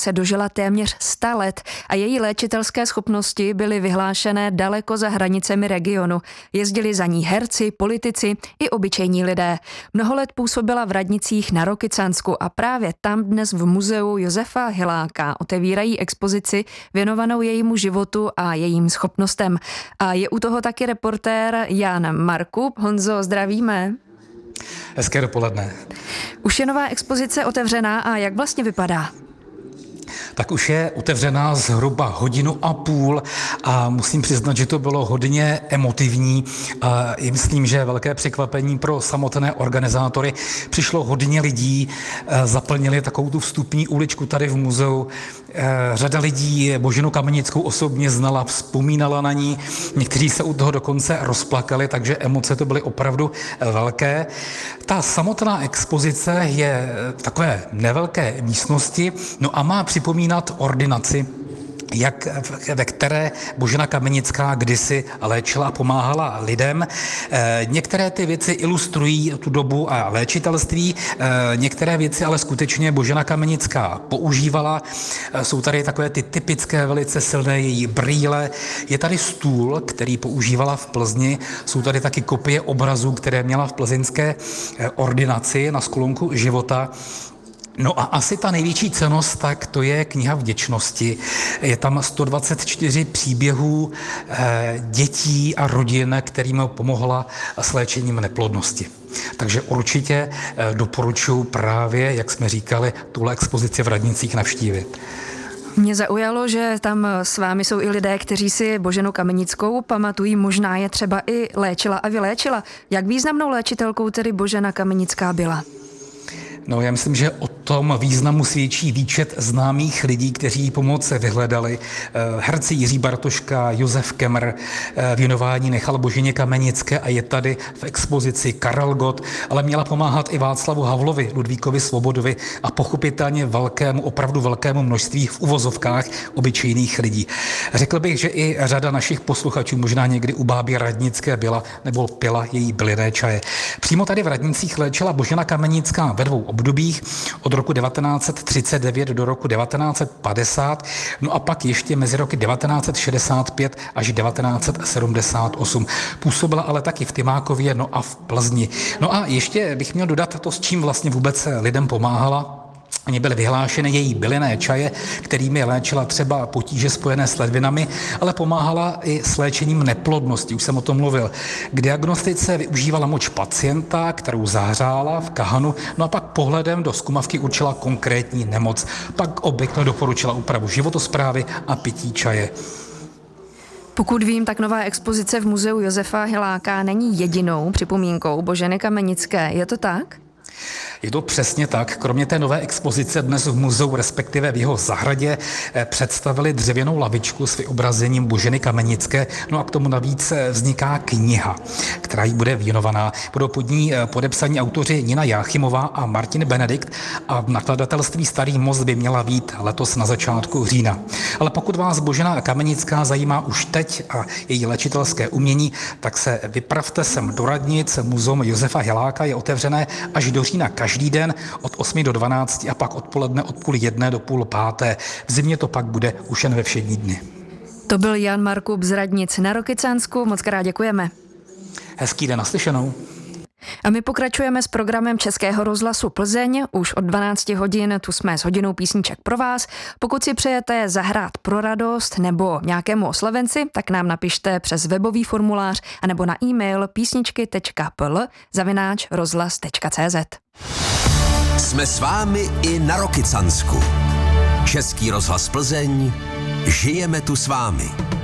se dožila téměř 100 let a její léčitelské schopnosti byly vyhlášené daleko za hranicemi regionu. Jezdili za ní herci, politici i obyčejní lidé. Mnoho let působila v radnicích na Rokycansku a právě tam dnes v muzeu Josefa Hiláka otevírají expozici věnovanou jejímu životu a jejím schopnostem. A je u toho taky reportér Jan Markub. Honzo, zdravíme. Hezké dopoledne. Už je nová expozice otevřená a jak vlastně vypadá? Tak už je otevřená zhruba 1,5 hodiny a musím přiznat, že to bylo hodně emotivní. A myslím, že velké překvapení pro samotné organizátory. Přišlo hodně lidí, zaplnili takovou tu vstupní uličku tady v muzeu. Řada lidí Boženu Kamenickou osobně znala, vzpomínala na ní. Někteří se u toho dokonce rozplakali, takže emoce to byly opravdu velké. Ta samotná expozice je v takové nevelké místnosti, no a má připomínat ordinaci, ve které Božena Kamenická kdysi léčila a pomáhala lidem. Některé ty věci ilustrují tu dobu a léčitelství, některé věci ale skutečně Božena Kamenická používala. Jsou tady takové ty typické velice silné její brýle. Je tady stůl, který používala v Plzni. Jsou tady taky kopie obrazů, které měla v plzeňské ordinaci na sklonku života. No a asi ta největší cennost, tak to je kniha vděčnosti. Je tam 124 příběhů dětí a rodin, kterým pomohla s léčením neplodnosti. Takže určitě doporučuji právě, jak jsme říkali, tuhle expozici v radnicích navštívit. Mě zaujalo, že tam s vámi jsou i lidé, kteří si Boženu Kamenickou pamatují, možná je třeba i léčila a vyléčila. Jak významnou léčitelkou tedy Božena Kamenická byla? No, já myslím, že o tom významu svědčí výčet známých lidí, kteří jí pomoc vyhledali. Herci Jiří Bartoška, Josef Kemr, věnování nechal Boženě Kamenické a je tady v expozici Karel Gott, ale měla pomáhat i Václavu Havlovi, Ludvíkovi Svobodovi a pochopitelně opravdu velkému množství v uvozovkách obyčejných lidí. Řekl bych, že i řada našich posluchačů možná někdy u báby Radnické byla nebo pila její bylinné čaje. Přímo tady v Radnicích léčila Božena Kamenická ve 2 obdobích, od roku 1939 do roku 1950, no a pak ještě mezi roky 1965 až 1978. Působila ale taky v Tymákově, no a v Plzni. No a ještě bych měl dodat to, s čím vlastně vůbec lidem pomáhala. Oni byly vyhlášeny její bylinné čaje, kterými léčila třeba potíže spojené s ledvinami, ale pomáhala i s léčením neplodnosti, už jsem o tom mluvil. K diagnostice využívala moč pacienta, kterou zahřála v kahanu, no a pak pohledem do zkumavky určila konkrétní nemoc. Pak obvykle doporučila úpravu životosprávy a pití čaje. Pokud vím, tak nová expozice v muzeu Josefa Hiláka není jedinou připomínkou Boženy Kamenické. Je to tak? Je to přesně tak. Kromě té nové expozice dnes v muzeu, respektive v jeho zahradě, představili dřevěnou lavičku s vyobrazením Boženy Kamenické. No a k tomu navíc vzniká kniha, která jí bude věnovaná. Budou pod ní podepsaní autoři Nina Jáchymová a Martin Benedikt a v nakladatelství Starý most by měla být letos na začátku října. Ale pokud vás Božena Kamenická zajímá už teď a její léčitelské umění, tak se vypravte sem do Radnic. Muzeum Josefa Hiláka je otevřené až do října každý den od 8 do 12 a pak odpoledne od 12:30 do 5:30. V zimě to pak bude už jen ve všední dny. To byl Jan Markub z Radnic na Rokycansku. Moc krát děkujeme. Hezký den, naslyšenou. A my pokračujeme s programem Českého rozhlasu Plzeň. Už od 12 hodin tu jsme s hodinou písniček pro vás. Pokud si přejete zahrát pro radost nebo nějakému oslavenci, tak nám napište přes webový formulář anebo na e-mail písničky.pl@rozhlas.cz. Jsme s vámi i na Rokycansku. Český rozhlas Plzeň. Žijeme tu s vámi.